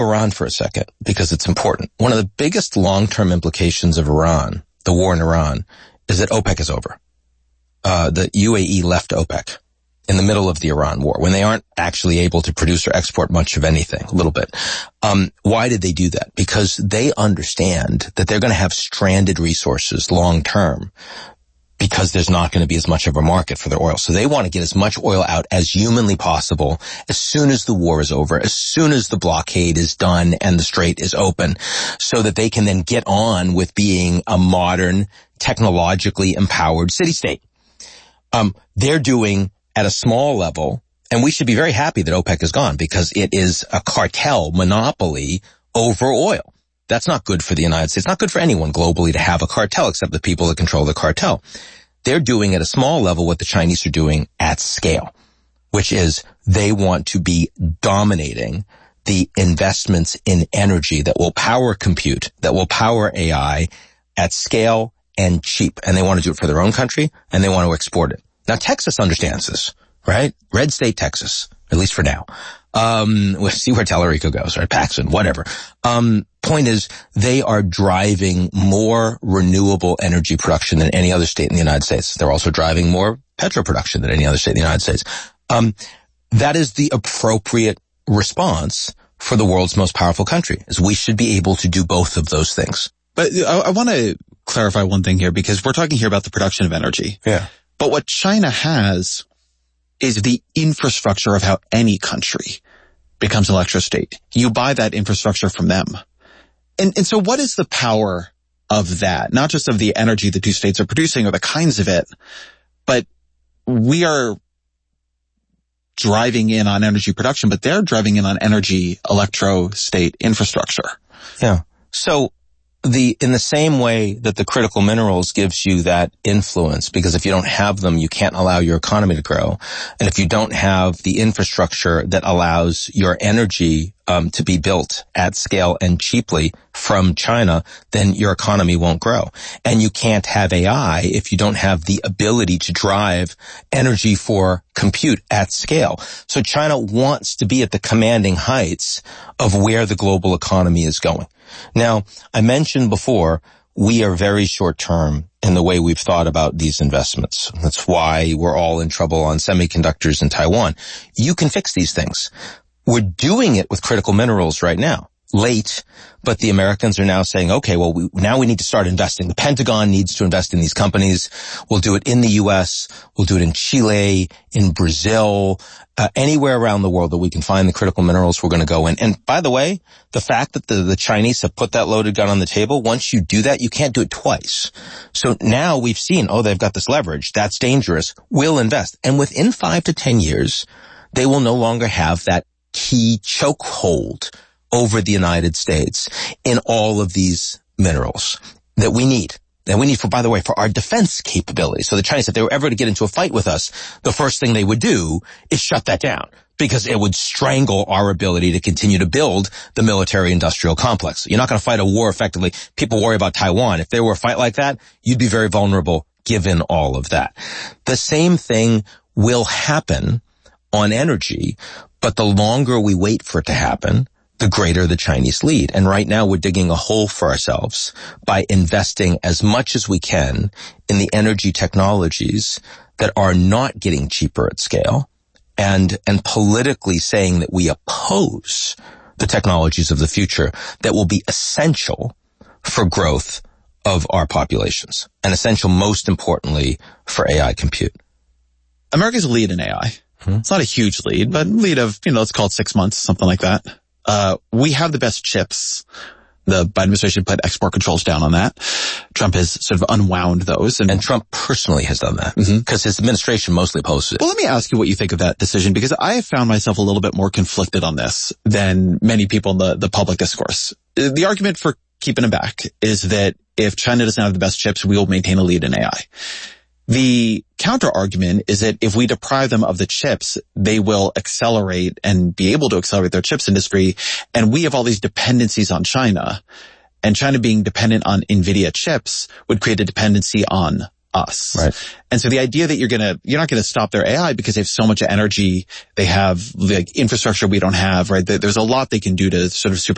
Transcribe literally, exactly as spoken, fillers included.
Iran for a second, because it's important. One of the biggest long-term implications of Iran, the war in Iran, is that OPEC is over. Uh, the U A E left OPEC in the middle of the Iran war, when they aren't actually able to produce or export much of anything, a little bit. Um, why did they do that? Because they understand that they're going to have stranded resources long-term, because there's not going to be as much of a market for their oil. So they want to get as much oil out as humanly possible as soon as the war is over, as soon as the blockade is done and the strait is open, so that they can then get on with being a modern, technologically empowered city-state. Um, they're doing at a small level, and we should be very happy that OPEC is gone, because it is a cartel monopoly over oil. That's not good for the United States. It's not good for anyone globally to have a cartel, except the people that control the cartel. They're doing at a small level what the Chinese are doing at scale, which is they want to be dominating the investments in energy that will power compute, that will power A I at scale and cheap. And they want to do it for their own country, and they want to export it. Now, Texas understands this, right? Red state Texas, at least for now. Um, we'll see where Tellurico goes, right? Paxson, whatever. Um, point is, they are driving more renewable energy production than any other state in the United States. They're also driving more petro production than any other state in the United States. Um, that is the appropriate response for the world's most powerful country, is we should be able to do both of those things. But I, I want to clarify one thing here, because we're talking here about the production of energy. Yeah. But what China has is the infrastructure of how any country becomes an electrostate. You buy that infrastructure from them. And, and so what is the power of that? Not just of the energy the two states are producing or the kinds of it, but we are driving in on energy production, but they're driving in on energy electrostate infrastructure. Yeah. So the, in the same way that the critical minerals gives you that influence, because if you don't have them, you can't allow your economy to grow. And if you don't have the infrastructure that allows your energy um, to be built at scale and cheaply from China, then your economy won't grow. And you can't have A I if you don't have the ability to drive energy for compute at scale. So China wants to be at the commanding heights of where the global economy is going. Now, I mentioned before, we are very short-term in the way we've thought about these investments. That's why we're all in trouble on semiconductors in Taiwan. You can fix these things. We're doing it with critical minerals right now. Late, but the Americans are now saying, okay, well, we, now we need to start investing. The Pentagon needs to invest in these companies. We'll do it in the U S. We'll do it in Chile, in Brazil, uh, anywhere around the world that we can find the critical minerals, we're going to go in. And by the way, the fact that the, the Chinese have put that loaded gun on the table, once you do that, you can't do it twice. So now we've seen, oh, they've got this leverage. That's dangerous. We'll invest. And within five to ten years, they will no longer have that key chokehold over the United States in all of these minerals that we need. That we need for, by the way, for our defense capability. So the Chinese, if they were ever to get into a fight with us, the first thing they would do is shut that down, because it would strangle our ability to continue to build the military-industrial complex. You're not going to fight a war effectively. People worry about Taiwan. If there were a fight like that, you'd be very vulnerable given all of that. The same thing will happen on energy, but the longer we wait for it to happen, the greater the Chinese lead. And right now we're digging a hole for ourselves by investing as much as we can in the energy technologies that are not getting cheaper at scale, and, and politically saying that we oppose the technologies of the future that will be essential for growth of our populations, and essential most importantly for A I compute. America's a lead in A I. Hmm. It's not a huge lead, but lead of, you know, let's call it six months, something like that. Uh, we have the best chips. The Biden administration put export controls down on that. Trump has sort of unwound those. And, and Trump personally has done that, because mm-hmm. his administration mostly opposes it. Well, let me ask you what you think of that decision, because I have found myself a little bit more conflicted on this than many people in the, the public discourse. The argument for keeping it back is that if China doesn't have the best chips, we will maintain a lead in A I. The counter argument is that if we deprive them of the chips, they will accelerate and be able to accelerate their chips industry. And we have all these dependencies on China, and China being dependent on NVIDIA chips would create a dependency on us. Right. And so the idea that you're going to, you're not going to stop their A I because they have so much energy. They have like infrastructure we don't have, right? There's a lot they can do to sort of supersede